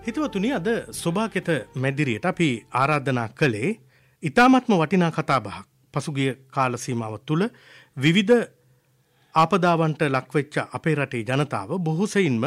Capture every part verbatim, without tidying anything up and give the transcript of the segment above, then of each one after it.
හිතවතුනි අද සොබාකෙත මැදිරියට අපි ආරාධනා කළේ ඉතාමත්ම වටිනා කතාබහක්. පසුගිය කාල සීමාව තුළ විවිධ ආපදාවන්ට ලක්වෙච්ච අපේ රටේ ජනතාව බොහෝ සෙයින්ම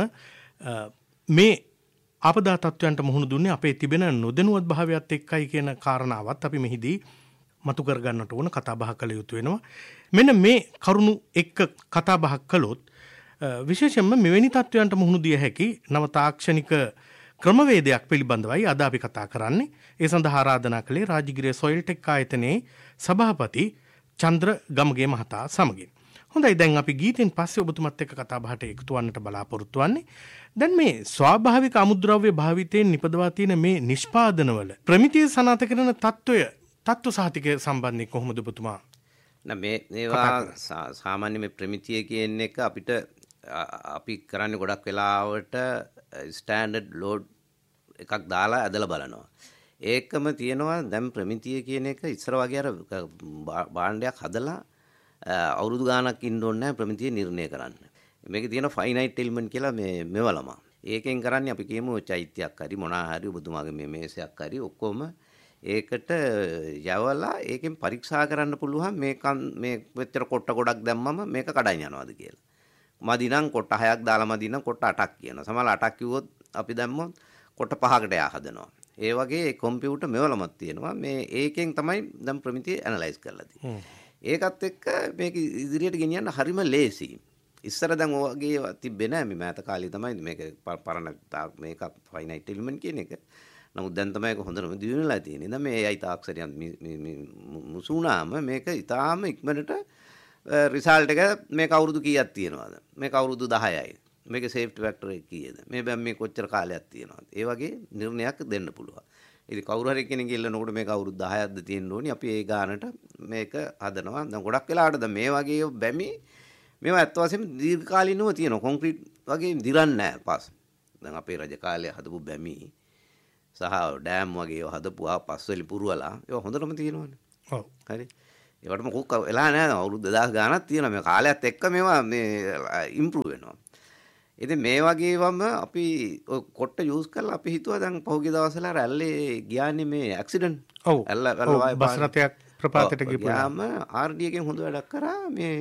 මේ ආපදා තත්ත්වයන්ට මුහුණ දුන්නේ අපේ තිබෙන නොදැනුවත් භාවයත් එක්කයි කියන කාරණාවත් අපි මෙහිදී මතු කරගන්නට ඕන කතාබහ කළ යුතු වෙනවා. මෙන්න මේ කරුණු එක්ක කතාබහක් කළොත් විශේෂයෙන්ම මෙවැනි තත්ත්වයන්ට මුහුණ දිය හැකි නව තාක්ෂණික ක්‍රමවේදයක් පිළිබඳවයි අද අපි කතා කරන්නේ. ඒ සඳහා ආරාධනා කළේ රාජගිරිය සොයිල් ටෙක් ආයතනයේ සභාපති චන්ද්‍ර ගමගේ මහතා සමගින්. හොඳයි, දැන් අපි ගීතෙන් පස්සේ ඔබතුමත් එක්ක කතා බහට එකතු වන්නට බලාපොරොත්තු වෙන්නේ. දැන් මේ ස්වාභාවික අමුද්‍රව්‍ය භාවිතයෙන් නිපදවා තියෙන මේ නිෂ්පාදනවල ප්‍රමිතිය සනාථ කරන තත්ත්වය තත්ත්ව සහතිකය සම්බන්ධයෙන් කොහොමද ඔබතුමා? නෑ මේ මේවා සාමාන්‍ය මේ ප්‍රමිතිය කියන එක අපිට අපි කරන්නේ ගොඩක් වෙලාවට ස්ටෑන්ඩඩ් ලෝඩ් එකක් දාලා ඇදලා බලනවා. ඒකම තියෙනවා දැන් ප්‍රමිතිය කියන එක ඉස්සර වගේ අර භාණ්ඩයක් හදලා අවුරුදු ගාණක් ඉන්න ඕනේ නැහැ ප්‍රමිතිය නිර්ණය කරන්න. මේකේ තියෙන ෆයිනයිට් එලිමන්ට් කියලා මේ මෙවලම. ඒකෙන් කරන්නේ අපි කියමු චෛත්‍යයක් හරි මොනවා හරි ඔබතුමාගේ මේ මේසයක් හරි ඔක්කොම ඒකට යවලා ඒකෙන් පරීක්ෂා කරන්න පුළුවන් මේක මේ මෙච්චර කොට්ට ගොඩක් දැම්මම මේක කඩයින් යනවාද කියලා. මදි නම් කොට්ට හයක් දාලා මදි නම් කොට්ට අටක් කියනවා. සමහර අටක් කිව්වොත් අපි දැම්මොත් කොට්ට පහකට යා හදනවා. ඒ වගේ කම්පියුටර් මෙවලමක් තියෙනවා. මේ ඒකෙන් තමයි දැන් ප්‍රමිතිය ඇනලයිස් කරලා තියෙන්නේ. ඒකත් එක්ක මේක ඉදිරියට ගෙනියන්න හරිම ලේසි. ඉස්සර දැන් ඔයගේ තිබ්බේ නෑ මේ මෑත කාලේ තමයි මේක පරණ මේක ෆයිනයිට් එලිමන්ට් කියන එක. නමුත් දැන් තමයි ඒක හොඳටම දියුණුවලා තියෙන්නේ. දැන් මේ එයි තාක්ෂණයන් මුසුණාම මේක ඊටාම ඉක්මනට රිසල්ට් එක මේක අවුරුදු කීයක් තියෙනවද? මේක අවුරුදු දහයයි. මේක සේෆ්ටි ෆැක්ටර් එක කීයද? මේ බෑම් මේ කොච්චර කාලයක් තියෙනවද? ඒ වගේ නිර්ණයක් දෙන්න පුළුවන්. ඉතින් කවුරු හරි කෙනෙක් ඉල්ලනකොට මේක අවුරුදු දහයක්ද තියෙන්න ඕනි. අපි ඒ ගානට මේක හදනවා. දැන් ගොඩක් වෙලාවට දැන් මේ වගේ බැමි මේවා ඇත්ත වශයෙන්ම දීර්ඝ කාලිනව තියෙනවා. කොන්ක්‍රීට් වගේ දිරන්නේ නැහැ පස්. දැන් අපේ රජ කාලේ හදපු බැමි සහ ඩෑම් වගේ ඒවා හදපුවා පස්වලි පුරවලා ඒවා හොඳටම තියෙනවනේ. ඔව්. හරි. ඒවට මොකක් වෙලා නැහැ. අවුරුදු දෙදාස් ගාණක් තියෙනවා. මේ කාලයත් එක්ක මේවා මේ ඉම්ප්‍රූව් වෙනවා. ඉතින් මේ වගේවම අපි ඔය කොට්ට යූස් කරලා අපි හිතුවා දැන් පහුගිය දවස්වල රැල්ලේ ගියානේ මේ ඇක්සිඩන්ට්. ඔව්. ඇල්ල ඇල්ල බස් රථයක් ප්‍රපාතයට ගිහුවාම ආර් ඩී එකෙන් හොඳ වැඩක් කරා මේ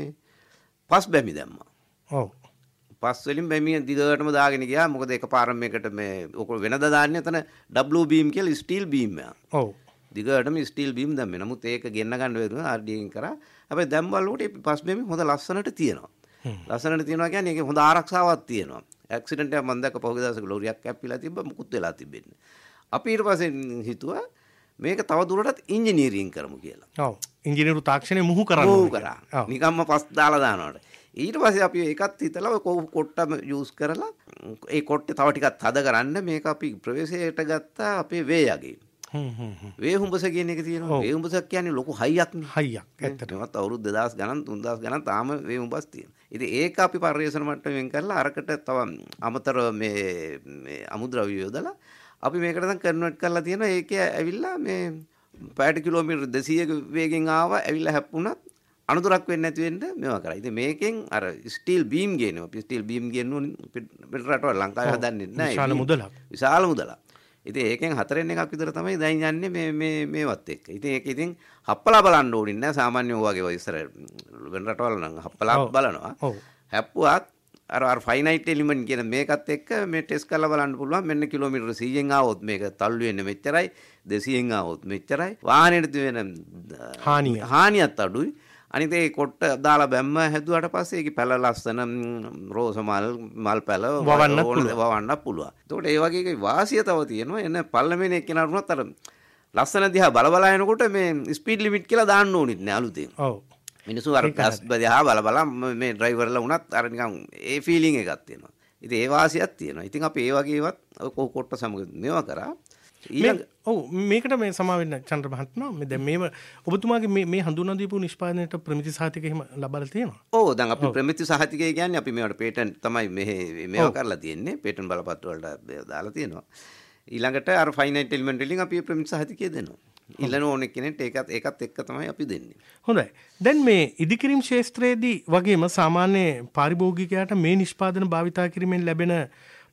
පස් බැමි දැම්මා. ඔව්. පස් වලින් බැමිය දිගටම දාගෙන ගියා. මොකද එකපාරම මේකට මේ ඔක වෙනද දාන්නේ එතන ඩබ්ලිව් බීම් කියලා ස්ටීල් බීම් එකක්. ඔව්. දිගටම ස්ටීල් බීම් දැම්මේ. නමුත් ඒක ගෙන්න ගන්න බැරුව ආර් ඩී එකෙන් කරා. හැබැයි දැන් බලනකොට මේ පස් බැමි හොඳ ලස්සනට තියෙනවා. ලස්සනට තියෙනවා කියන්නේ ඒකේ හොඳ ආරක්ෂාවක් තියෙනවා. ඇක්සිඩන්ට් එකක් මම දැක්ක පහුගිය දවසක ලෝරියක් කැප්පිලා තිබ්බ මුකුත් වෙලා තිබෙන්නේ. අපි ඊට පස්සේ හිතුවා මේක තව දුරටත් ඉංජිනීරින් කරමු කියලා. ඔව්. ඉංජිනේරු තාක්ෂණය මුහු කරන්න මුහු කරා. නිකම්ම පස් දාලා දානවට. ඊට පස්සේ අපි ඒකත් හිතලා ඔය කොට්ටම යූස් කරලා ඒ කොට්ටේ තව ටිකක් තද කරන්න මේක අපි ප්‍රවේශයට ගත්තා අපේ වේයගේ. හ්ම් හ්ම් හ්ම්. වේ හුඹස කියන එක තියෙනවා. වේ හුඹසක් කියන්නේ ලොකු හයියක් නේ. හයියක්. ඇත්තටම. ඒවත් අවුරුදු දෙදාස් ගණන් තුන්දාස් ගණන් තාම වේ හුඹස් තියෙනවා. ඉතින් ඒක අපි පරිශන මට්ටමින් කරලා අරකට තව අමතර මේ මේ අමුද්‍රව්‍ය යොදලා අපි මේකට දැන් කන්වර්ට් කරලා තියෙනවා. ඒකේ ඇවිල්ලා මේ පැයට කිලෝමීටර් දෙසීයක වේගෙන් ආවා ඇවිල්ලා හැප්පුණත් අනුතරක් වෙන්නේ නැති වෙන්න මේවා කරා. ඉතින් මේකෙන් අර ස්ටීල් බීම් ගේනවා. අපි ස්ටීල් බීම් ගේන්න පිට රටවල් ලංකාවේ හදන්නේ නැහැ. විශාල මුදලක්. විශාල මුදලක්. ඉතින් ඒකෙන් හතරෙන් එකක් විතර තමයි දැන් යන්නේ මේ මේ මේවත් එක්ක. ඉතින් ඒක ඉතින් හප්පලා බලන්න ඕනේ නැහැ. සාමාන්‍ය වගේ ඔය ඉස්සර වෙන රටවල් නම් හප්පලා බලනවා. ඔව්. හැප්පුවත් අර අර ෆයිනයිට් එලිමන්ට් කියන මේකත් එක්ක මේ ටෙස්ට් කරලා බලන්න පුළුවන්. මෙන්න කිලෝමීටර සීයෙන් ආවොත් මේක තල්ලු වෙන්නේ මෙච්චරයි. දෙසීයෙන් ආවොත් මෙච්චරයි. වාහනේට වෙන හානිය හානියත් අඩුයි. අනිත් ඒ කොට්ට දාලා බැම්ම හැදුවට පස්සේ ඒකේ පැල ලස්සන රෝස මල් මල් පැල වවන්න පුළුවන්. වවන්න පුළුවන්. ඒකට ඒ වගේ එකේ වාසිය තව තියෙනවා. එන පල්ලමේන එක්කෙනාට උනත් අර ලස්සන දිහා බල බල යනකොට මේ ස්පීඩ් ලිමිට් කියලා දාන්න ඕනෙත් නෑ අලුතෙන්. ඔව්. මිනිස්සු අර ගස් දිහා බල බල මේ ඩ්‍රයිවර්ලා උනත් අර නිකන් ඒ ෆීලිං එකක් තියෙනවා. ඉතින් ඒ වාසියක් තියෙනවා. ඉතින් අපි ඒ වගේවත් කොට්ට සමග මේවා කරා. ඊළඟ ඔව් මේකට මේ සමා වෙන්න චන්ද්‍ර මහත්මයා මේ දැන් මේව ඔබතුමාගේ මේ මේ හඳුනා දීපු නිෂ්පාදනයට ප්‍රමිති සහතික එහෙම ලබලා තියෙනවා. ඔව් දැන් අපි ප්‍රමිති සහතිකය කියන්නේ අපි මේවට පේටන්ට් තමයි මෙහෙ මේවා කරලා තියෙන්නේ. පේටන්ට් බලපත්‍ර වලට දාලා තියෙනවා. ඊළඟට අර ෆයිනයිට් එලිමන්ට් වලින් අපි ප්‍රමිති සහතිකය දෙනවා. ඊළඟ ඕන කෙනෙක්ට ඒකත් ඒකත් එක්ක තමයි අපි දෙන්නේ. හොඳයි. දැන් මේ ඉදිකිරීම් ක්ෂේත්‍රයේදී වගේම සාමාන්‍ය පාරිභෝගිකයාට මේ නිෂ්පාදන භාවිතා කිරීමෙන් ලැබෙන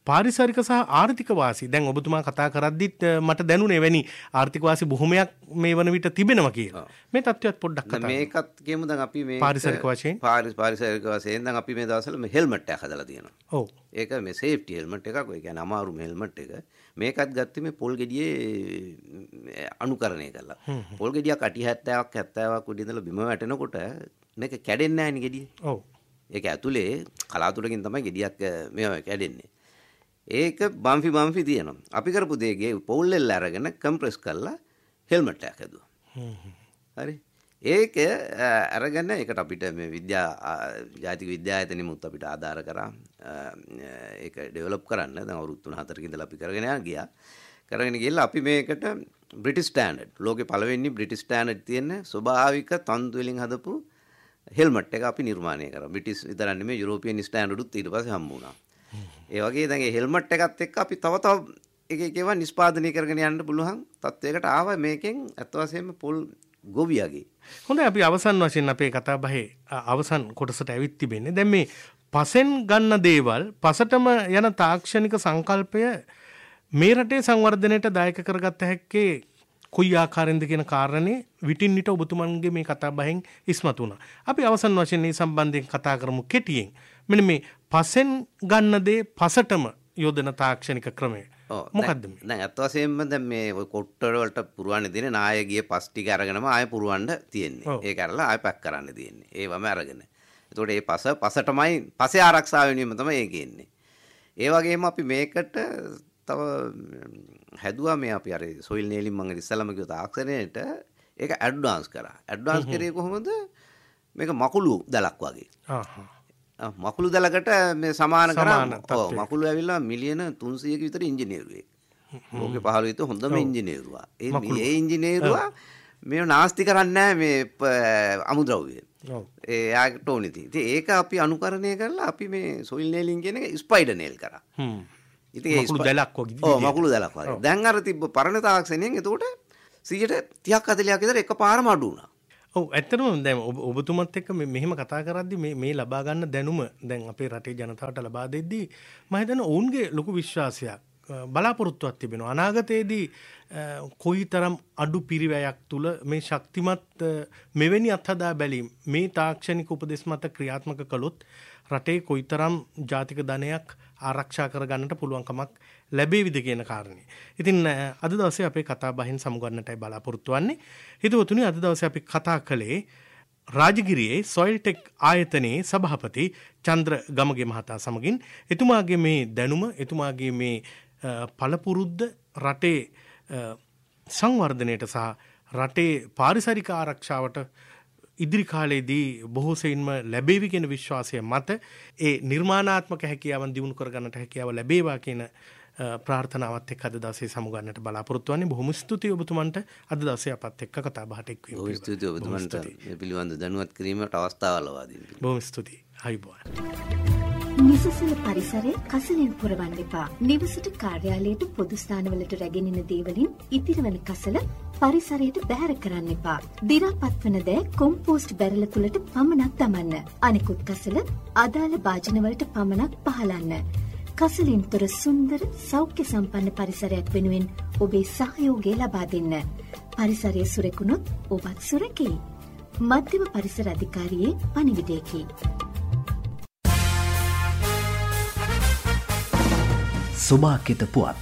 පාරිසරික සහ ආර්ථික වාසි දැන් ඔබතුමා කතා කරද්දිත් මට දැනුනේ වැනි ආර්ථික වාසි බොහොමයක් මේ වන විට තිබෙනවා කියලා. මේ තත්ත්වයක් පොඩ්ඩක් කතා කරමු. මේකත් කියමු දැන් අපි මේ පාරිසරික වශයෙන් පාරිසරික වශයෙන් දැන් අපි මේ දවස්වල මේ හෙල්මට් එකක් හදලා තියෙනවා. ඔව්. ඒක මේ සේෆ්ටි හෙල්මට් එකක්. ඒ කියන්නේ අමාරු හෙල්මට් එක. මේකත් ගත්තේ මේ පොල් ගෙඩියේ අනුකරණය කරලා. පොල් ගෙඩියක් අටි හැත්තෑවක් හැත්තෑවක් උඩ ඉඳලා බිම වැටෙනකොට මේක කැඩෙන්නේ නැහැ නේ ගෙඩිය. ඔව්. ඒක ඇතුලේ කලාතුරකින් තමයි ගෙඩියක් මේවා කැඩෙන්නේ. ඒක බම්ෆි බම්ෆි තියෙනවා. අපි කරපු දෙයගේ පොල් එල්ල අරගෙන කම්ප්‍රෙස් කරලා හෙල්මට් එකක් හැදුවා. හරි. ඒක අරගෙන ඒකට අපිට මේ විද්‍යා ජාතික විද්‍යායතනෙමුත් අපිට ආධාර කරා. ඒක ඩෙවලොප් කරන්න දැන් අවුරුදු තුන හතරක ඉඳලා අපි කරගෙන ගියා. කරගෙන ගිහලා අපි මේකට බ්‍රිටිෂ් ස්ටෑන්ඩඩ් ලෝකේ පළවෙනි බ්‍රිටිෂ් ස්ටෑන්ඩඩ් තියෙන ස්වභාවික තන්තු වලින් හදපු හෙල්මට් එක අපි නිර්මාණය කරා. බ්‍රිටිෂ් විතරක් නෙමෙයි යුරෝපියන් ස්ටෑන්ඩඩ්ුත් ඊට පස්සේ හම්බ වුණා. ඒ වගේ දැන් මේ හෙල්මට් එකත් එක්ක අපි තව තව එක එක ඒවා නිෂ්පාදනය කරගෙන යන්න පුළුවන් තත්වයකට ආවා. මේකෙන් අත් වශයෙන්ම පොල් ගොවියගේ. හොඳයි අපි අවසන් වශයෙන් අපේ කතා බහේ අවසන් කොටසට ඇවිත් තිබෙන්නේ. දැන් මේ පසෙන් ගන්න දේවල් පසටම යන තාක්ෂණික සංකල්පය මේ රටේ සංවර්ධනයට දායක කරගත්ත හැක්කේ කොයි ආකාරයෙන්ද කියන කාරණේ විටින් විට ඔබතුමන්ගේ මේ කතා බහෙන් ඉස්මතු වුණා. අපි අවසන් වශයෙන් මේ සම්බන්ධයෙන් කතා කරමු කෙටියෙන්. මෙන්න මේ පසෙන් ගන්න දේ පසටම යොදන තාක්ෂණික ක්‍රමය මොකක්ද මේ? දැන් අත් වශයෙන්ම දැන් මේ ඔය කොට්ටර වලට පුරවන්න දෙන්නේ නාය ගියේ පස් ටික අරගෙනම ආය පුරවන්න තියෙන්නේ. ඒක අරලා ආය පැක් කරන්න තියෙන්නේ. ඒවම අරගෙන. එතකොට මේ පස පසටමයි පසේ ආරක්ෂාව වෙනුවෙන් තමයි ඒක එන්නේ. ඒ වගේම අපි මේකට තව හැදුවා මේ අපි අර සොයිල් නේලින් මම ඉස්සලම කිව්ව තාක්ෂණයට ඒක ඇඩ්වාන්ස් කරා. ඇඩ්වාන්ස් කරේ කොහොමද? මේක මකුළු දලක් වගේ. ආහ්. මකුළු දලකට මේ සමාන කරා. ඔව් මකුළු ඇවිල්ලා මිලියන තුන්සීයක විතර ඉංජිනේරුවෙක්. ලෝකේ පහළ විතර හොඳම ඉංජිනේරුවා. ඒ මේ ඉංජිනේරුවා මේ නාස්ති කරන්නේ මේ අමුද්‍රව්‍ය. ඔව්. ඒ යාට ඕනේ ඉතින් ඒක අපි අනුකරණය කරලා අපි මේ සොයිල් නේලින් කියන එක ස්පයිඩර් නේල් කරා. හ්ම්. ඉතින් මකුළු දලක් වගේ. ඔව් මකුළු දලක් වගේ. දැන් අර තිබ්බ පරණ තාක්ෂණයෙන් එතකොට සියයට තිහක් හතලිහක් විතර එකපාරම අඩු වුණා. ඔව් ඇත්තටම දැන් ඔබතුමත් එක්ක මෙහෙම කතා කරද්දි මේ මේ ලබා ගන්න දැනුම දැන් අපේ රටේ ජනතාවට ලබා දෙද්දී මම හිතන්නේ ඔවුන්ගේ ලොකු විශ්වාසයක් බලාපොරොත්තුවක් තිබෙනවා. අනාගතයේදී කොයිතරම් අඩු පිරිවැයක් තුල මේ ශක්තිමත් මෙවැනි අත්හදා බැලීම් මේ තාක්ෂණික උපදෙස් මත ක්‍රියාත්මක කළොත් රටේ කොයිතරම් ජාතික ධනයක් ආරක්ෂා කරගන්නට පුළුවන්කමක් ලැබේවිද කියන කාරණේ. ඉතින් අද දවසේ අපේ කතා බහින් සමුගන්නටයි බලාපොරොත්තු වෙන්නේ. හිතවතුනි අද දවසේ අපි කතා කළේ රාජගිරියේ සොයිල් ටෙක් ආයතනයේ සභාපති චන්ද්‍ර ගමගේ මහතා සමගින්. එතුමාගේ මේ දැනුම, එතුමාගේ මේ පළපුරුද්ද රටේ සංවර්ධනයට සහ රටේ පාරිසරික ආරක්ෂාවට ඉදිරි කාලයේදී බොහෝ සෙයින්ම ලැබේවි කියන විශ්වාසය මත ඒ නිර්මාණාත්මක හැකියාවන් දියුණු කරගන්නට හැකියාව ලැබේවා කියන ප්‍රාර්ථනාවත් එක්ක අද දවසේ සමුගන්නට බලාපොරොත්තු වෙන්නේ. බොහොම ස්තුතියි ඔබතුමන්ට අද දවසේ අපත් එක්ක කතා බහට එක්වීම. බොහොම ස්තුතියි ඔබතුමන්ට මේ පිළිබඳව දැනුවත් කිරීමට අවස්ථාව ලබා දෙන්න. බොහොම ස්තුතියි. අයුබෝවන්. නිසසල පරිසරය කසලින් පුරවන්න එපා. නිවසට කාර්යාලයට පොදු ස්ථානවලට රැගෙන එන දේවලින් ඉතිරිවන කසල පරිසරයට බැහැර කරන්න එපා. දි รา පත් වන දෑ කොම්පෝස්ට් බැරල තුලට පමණක් දමන්න. අනිකුත් කසල අදාළ භාජන වලට පමණක් පහලන්න. කසලින් තොර සුන්දර සෞඛ්‍ය සම්පන්න පරිසරයක් වෙනුවෙන් ඔබේ සහයෝගය ලබා දෙන්න. පරිසරය සුරකුණොත් ඔබත් සුරකෙයි. මධ්‍යම පරිසර අධිකාරියේ පණිවිඩයකි. සුභාකිත පුවත්.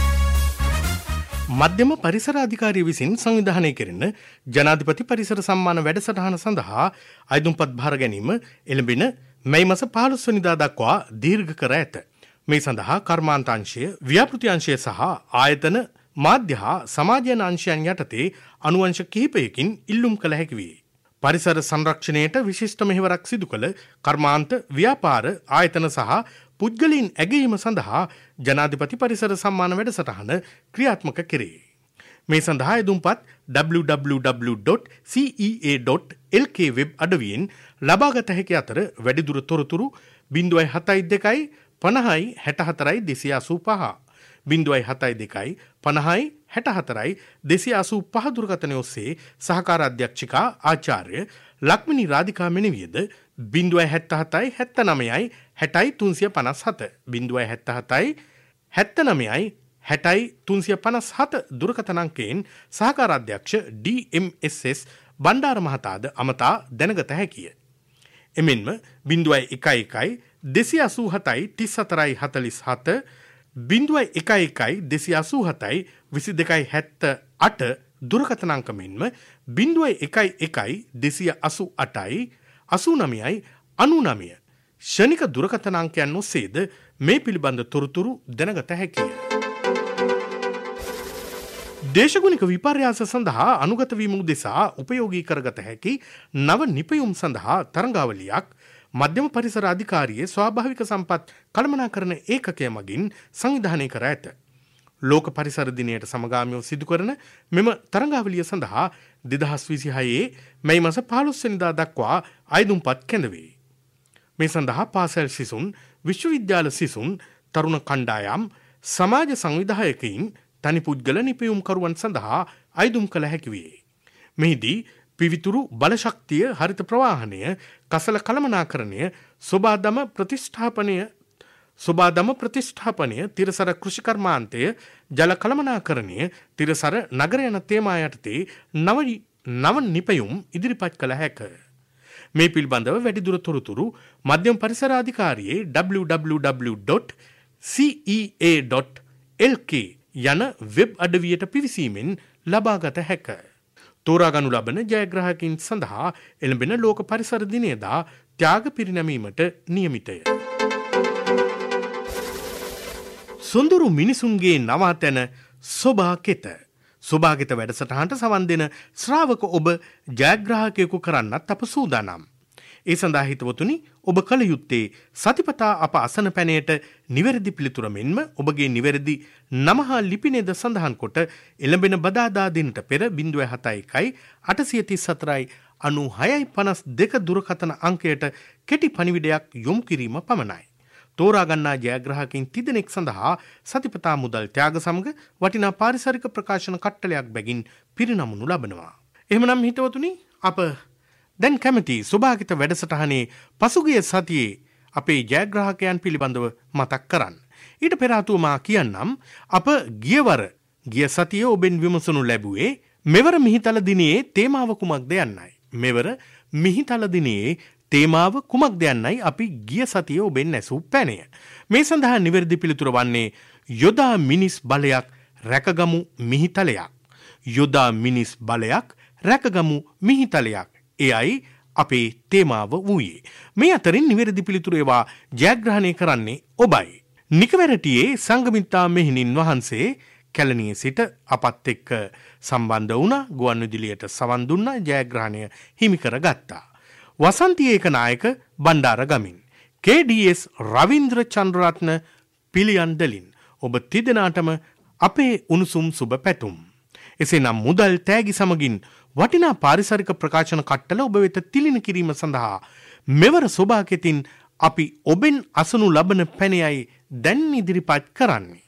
මධ්‍යම පරිසර අධිකාරිය විසින් සංවිධානය කෙරෙන ජනාධිපති පරිසර සම්මාන වැඩසටහන සඳහා අයදුම්පත් භාර ගැනීම එළඹෙන මැයි මාස පහළොස් වෙනිදා දක්වා දීර්ඝ කර ඇත. මේ සඳහා කර්මාන්තාංශය, ව්‍යාපෘති අංශය සහ ආයතන මාධ්‍ය හා සමාජයන අංශයන් යටතේ අනුවංශ කිහිපයකින් ඉල්ලුම් කළ හැකි වේ. පරිසර සංරක්ෂණයට විශිෂ්ට මෙහෙවරක් සිදු කළ කර්මාන්ත, ව්‍යාපාර ආයතන සහ පුද්ගලයන් ඇගීම සඳහා ජනාධිපති පරිසර සම්මාන වැඩසටහන ක්‍රියාත්මක කෙරේ. මේ සඳහා යෙදුම්පත් ඩබ්ලිව් ඩබ්ලිව් ඩබ්ලිව් ඩොට් සී ඊ ඒ ඩොට් එල් කේ වෙබ් අඩවියෙන් ලබාගත හැකි අතර වැඩිදුර තොරතුරු ज़ीरो सात टू පනහයි හැටහතරයි දෙසිය අසූ පහ ज़ीरो सात टू පනහයි හැටහතරයි දෙසිය අසූ පහ දුරකථනය ඔස්සේ සහකාර අධ්‍යක්ෂිකා ආචාර්ය ලක්මිනී රාධිකා මෙනවියද ज़ीरो सात सात හැත්තනවයයි හැටයි තුන්සිය පනස් හත ज़ीरो सात सात හැත්තනමයයි හැටයි තුන්සිය පනස් හත දුරකථන අංකයෙන් සහකාර අධ්‍යක්ෂ ඩී එම් එස් එස් බණ්ඩාර මහතාද අමතා දැනගත හැකිය. එමෙන්ම බිංදුවයි එකයි එකයි දෙසිය අසූ හතයි තිස් හතරයි හතලිස් හත බිංදුවයි එකයි එකයි දෙසිය අසූ හතයි විසි දෙකයි හැත්ත අට දුරකථන අංක මෙන්ම බිංදුවයි එකයි එකයි දෙසිය අසූ අටයි අසූ නවයයි අනූ නවය ෂණික දුරකථන අංකයන් ඔස්සේද මේ පිළිබඳ තොරතුරු දැනගත හැකිය. දේශගුණික විපර්යාස සඳහා අනුගත වීම උදෙසා උපයෝගී කරගත හැකි නව නිපයුම් සඳහා තරංගාවලියක් මධ්‍යම පරිසර අධිකාරියේ ස්වාභාවික සම්පත් කළමනාකරන ඒකකය මගින් සංවිධානය කර ඇත. ලෝක පරිසර දිනයට සමගාමීව සිදු කරන මෙම තරංගාවලිය සඳහා දෙදහස් විසිහයේ මැයි මාස පහළොස් වෙනිදා දක්වා අයදුම්පත් කැඳවේ. මේ සඳහා පාසල් සිසුන්, විශ්වවිද්‍යාල සිසුන්, තරුණ කණ්ඩායම්, සමාජ සංවිධායකයින්, තනි පුද්ගල නිපැයුම්කරුවන් සඳහා අයදුම් කළ හැකි වේ. මෙහිදී පිවිතුරු බලශක්තිය, හරිත ප්‍රවාහනය, කසල කළමනාකරණය, සොබාදම ප්‍රතිෂ්ඨාපනය සොබාදම ප්‍රතිෂ්ඨාපනය, තිරසර කෘෂිකර්මාන්තය, ජල කළමනාකරණය, තිරසර නගර යන තේමා යටතේ නව නව නිපැයුම් ඉදිරිපත් කළ හැක. මේ පිළිබඳව වැඩිදුර තොරතුරු මධ්‍යම පරිසර අධිකාරියේ ඩබ්ලිව් ඩබ්ලිව් ඩබ්ලිව් ඩොට් සී ඊ ඒ ඩොට් එල් කේ යන වෙබ් අඩවියට පිවිසීමෙන් ලබාගත හැක. තෝරාගනු ලබන ජයග්‍රාහකින් සඳහා එළඹෙන ලෝක පරිසර දිනයදා ත්‍යාග පිරිනැමීමට නියමිතය. සොඳුරු මිනිසුන්ගේ නවාතැන සොබාකෙත. සොබාගෙත වැඩසටහනට සවන් දෙන ශ්‍රාවක ඔබ ජයග්‍රාහකයෙකු කරන්නත් අප සූදානම්. ඒ සඳහා හිතවතුනි, ඔබ කළ යුත්තේ සතිපතා අප අසන පැනයට නිවැරදි පිළිතුර මෙන්ම ඔබගේ නිවැරදි නම හා ලිපිනේද සඳහන් කොට එළඹෙන බදාදා දිනට පෙර බිංදුව හතයි එකයි අටසිය තිස් හතරයි අනූ හයයි පනස් දෙක දුරකථන අංකයට කෙටි පණිවිඩයක් යොමු කිරීම පමණයි. තෝරාගන්නා ජයග්‍රාහකින් තිදෙනෙක් සඳහා සතිපතා මුදල් ත්‍යාග සමග වටිනා පාරිසරික ප්‍රකාශන කට්ටලයක් බැගින් පිරිනමනු ලබනවා. එහෙමනම් හිතවතුනි, අප දැන් කැමති සොබාගිත වැඩසටහනේ පසුගිය සතියේ අපේ ජයග්‍රාහකයන් පිළිබඳව මතක් කරන්න. ඊට පෙර ආතුව මා කියන්නම්, අප ගියවර ගිය සතියේ ඔබෙන් විමසනු ලැබුවේ මෙවර මිහිතල දිනයේ තේමාව කුමක්ද යන්නයි. මෙවර මිහිතල දිනයේ තේමාව කුමක්ද යන්නයි අපි ගිය සතියේ ඔබෙන් ඇසූ පැනය. මේ සඳහා නිවැරදි පිළිතුර වන්නේ යොදා මිනිස් බලයක් රැකගමු මිහිතලයක්. යොදා මිනිස් බලයක් රැකගමු මිහිතලයක්. එයයි අපේ තේමාව වූයේ. මේ අතරින් නිවැරදි පිළිතුර ඒවා ජයග්‍රහණය කරන්නේ ඔබයි. නිකවැරටියේ සංගමිත්තා මෙහිණින් වහන්සේ කැලණියේ සිට අපත් එක්ක සම්බන්ධ වුණා. ගුවන්විදුලියට සවන් දුන්නා. ජයග්‍රහණය හිමි කරගත්තා. වසන්ති ඒකනායක බණ්ඩාර ගමින් කේ ඩී එස් රවීන්ද්‍ර චන්ද්‍රරත්න පිළියන්දලින් ඔබ තිදෙනාටම අපේ උණුසුම් සුබ පැතුම්. එසේනම් මුදල් තෑගි සමගින් වටිනා පාරිසරික ප්‍රකාශන කට්ටල ඔබ වෙත තිලින කිරීම සඳහා මෙවර සොබාකෙතින් අපි ඔබෙන් අසනු ලබන පැනයයි දැන් ඉදිරිපත් කරන්නේ.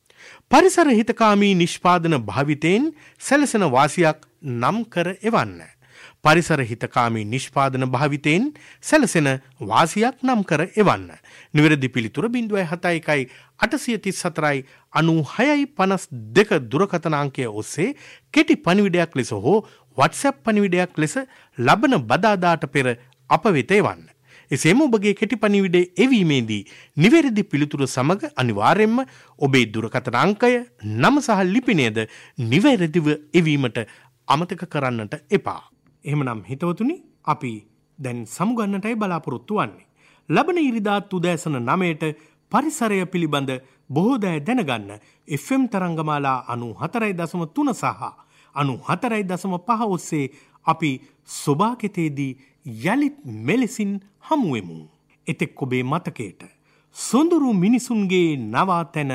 පරිසර හිතකාමී නිෂ්පාදන භාවිතයෙන් සැලසෙන වාසියක් නම් කර එවන්න. පරිසර හිතකාමී නිෂ්පාදන භාවිතයෙන් සැලසෙන වාසියක් නම් කර එවන්න. නිවැරදි පිළිතුර බිංදුවයි හතයි එකයි අටසිය තිස් හතරයි අනූ හයයි පනස් දෙක දුරකථන අංකය ඔස්සේ කෙටි පණිවිඩයක් ලෙස හෝ WhatsApp පණිවිඩයක් ලෙස ලබන බදාදාට පෙර අප වෙත එවන්න. එසේම ඔබගේ කෙටි පණිවිඩය එවීමේදී නිවැරදි පිළිතුර සමග අනිවාර්යෙන්ම ඔබේ දුරකථන අංකය, නම සහ ලිපිනයද නිවැරදිව එවීමට අමතක කරන්නට එපා. එහෙමනම් හිතවතුනි, අපි දැන් සමුගන්නටයි බලාපොරොත්තු වන්නේ. ලබන ඉරිදාත් උදෑසන නවයට පරිසරය පිළිබඳ බොහෝ දෑ දැනගන්න එෆ් එම් තරංගමාලා අනූ හතරයි දශම තුන සහ අනූ හතරයි දශම පහ ඔස්සේ අපි සොබාකෙතේදී යළිත් මෙලෙසින් හමුවෙමු. එතෙක් ඔබේ මතකයට සොඳුරු මිනිසුන්ගේ නවාතැන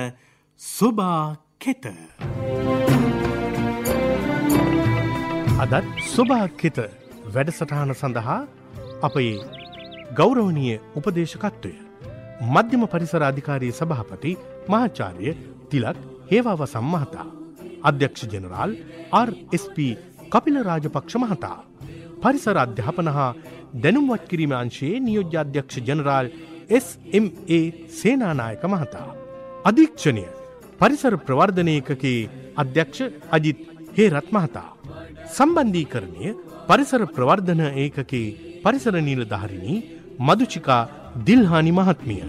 සොබාකෙත. අදත් සොබාකෙත වැඩසටහන සඳහා අපේ ගෞරවනීය උපදේශකත්වය මධ්‍යම පරිසර අධිකාරී සභාපති මහාචාර්ය තිලක් හේවාවසම් මහතා, අධ්‍යක්ෂ general R S P Kapila Rajapaksa මහතා, පරිසර අධ්‍යාපන හා දැනුම්වත් කිරීම අංශයේ නියෝජ්‍ය අධ්‍යක්ෂ ජෙනරාල් එස් එම් ඒ සේනානායක මහතා, අධීක්ෂණය පරිසර ප්‍රවර්ධන ඒකකයේ අධ්‍යක්ෂ අජිත් හේරත් මහතා. සම්බන්ධීකරණය පරිසර ප්‍රවර්ධන ඒකකයේ පරිසර නිලධාරිණී මදුචිකා දිල්හානි මහත්මිය.